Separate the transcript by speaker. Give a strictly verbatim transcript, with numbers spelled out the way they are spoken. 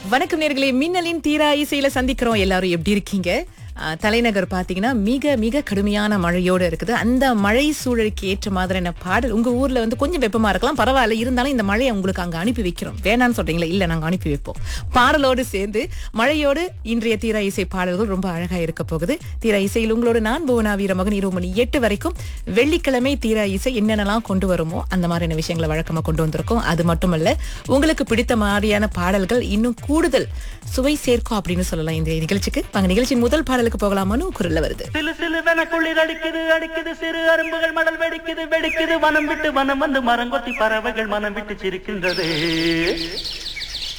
Speaker 1: வணக்கம் நேர்களே, மின்னலின் தீரா இசையில சந்திக்கிறோம். எல்லாரும் எப்படி இருக்கீங்க? அஹ், தலைநகர் பாத்தீங்கன்னா மிக மிக கடுமையான மழையோட இருக்குது. அந்த மழை சூழலுக்கு ஏற்ற மாதிரியான பாடல். உங்க ஊர்ல வந்து கொஞ்சம் வெப்பமா இருக்கலாம், பரவாயில்ல, இருந்தாலும் இந்த மழையை உங்களுக்கு அங்க அனுப்பி வைக்கிறோம். வேணான்னு சொல்றீங்களா? இல்ல, நாங்க அனுப்பி வைப்போம். பாடலோடு சேர்ந்து மழையோடு இன்றைய தீரா இசை பாடல்கள் ரொம்ப அழகா இருக்க போகுது. தீரா இசையில் உங்களோட நான் புவனா வீரமகன் இரவு மணி எட்டு வரைக்கும் வெள்ளிக்கிழமை தீரா இசை என்னென்னலாம் கொண்டு வருமோ அந்த மாதிரியான விஷயங்களை வழக்கமா கொண்டு வந்திருக்கோம். அது மட்டுமல்ல, உங்களுக்கு பிடித்த மாதிரியான பாடல்கள் இன்னும் கூடுதல் சுவை சேர்க்கும் அப்படின்னு சொல்லலாம் இந்த நிகழ்ச்சிக்கு. வாங்க நிகழ்ச்சியின் முதல் பாடலுக்கு போகலாமான்னு குரல்ல வருது.
Speaker 2: சிலு சிலு வென குளிர் அடிக்குது அடிக்குது, சிறு அரும்புகள் மடல் வெடிக்குது வெடிக்குது, வனம் விட்டு வனம் வந்து மரங்கொத்தி பறவைகள் மனம் விட்டு சிரிக்கின்றது.